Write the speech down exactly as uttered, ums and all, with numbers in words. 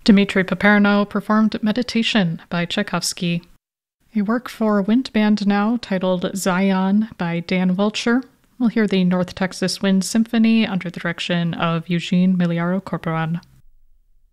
Dmitri Paperno performed Meditation by Tchaikovsky. A work for wind band now titled Zion by Dan Welcher. We'll hear the North Texas Wind Symphony under the direction of Eugene Miliaro Corporan.